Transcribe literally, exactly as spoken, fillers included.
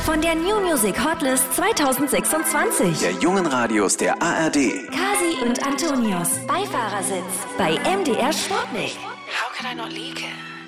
von der New Music Hotlist zwanzig sechsundzwanzig. Der jungen Radios der A R D. Kasi und Antonius, Beifahrersitz bei M D R Sportnik. How could I not leak it?